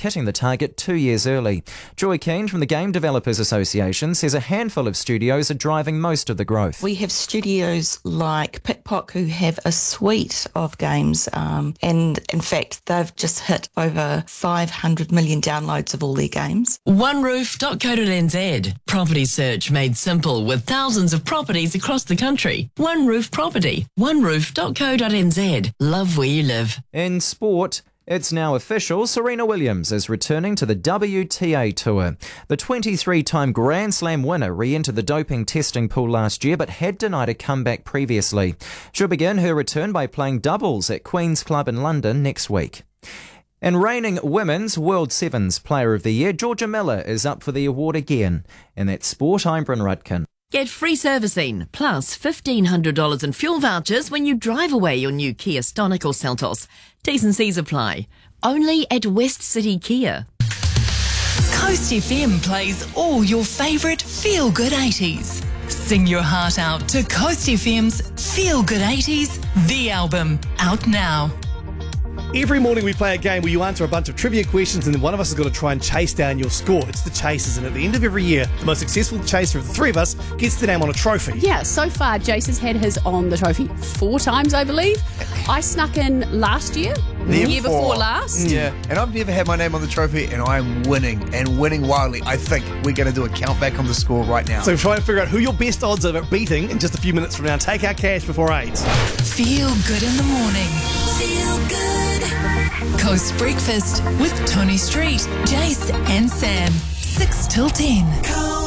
hitting the target 2 years early. Joy Keane from the Game Developers Association says a handful of studios are driving most of the growth. We have studios like Pickpock who have a suite of games, and in fact they've just hit over 500 million downloads of all their games. OneRoof.co.nz. Property search made simple with thousands of properties across the country. One Roof Property. OneRoof.co.nz. Love where you live. In sport, it's now official. Serena Williams is returning to the WTA Tour. The 23-time Grand Slam winner re-entered the doping testing pool last year but had denied a comeback previously. She'll begin her return by playing doubles at Queen's Club in London next week. And reigning Women's World Sevens Player of the Year, Georgia Miller is up for the award again. In that sport, I'm Bryn Rudkin. Get free servicing plus $1,500 in fuel vouchers when you drive away your new Kia Stonic or Seltos. T's and C's apply. Only at West City Kia. Coast FM plays all your favourite feel-good 80s. Sing your heart out to Coast FM's Feel Good 80s, the album, out now. Every morning we play a game where you answer a bunch of trivia questions and then one of us has got to try and chase down your score. It's the Chasers, and at the end of every year, the most successful chaser of the three of us gets their name on a trophy. Yeah, so far Jace has had his on the trophy 4 times, I believe. I snuck in last year, the year before last. Yeah, and I've never had my name on the trophy, and I'm winning, and winning wildly. I think we're going to do a count back on the score right now. So try and figure out who your best odds are at beating in just a few minutes from now. Take our cash before 8. Feel good in the morning. Feel good. Coast Breakfast with Tony Street, Jace and Sam. 6 till 10.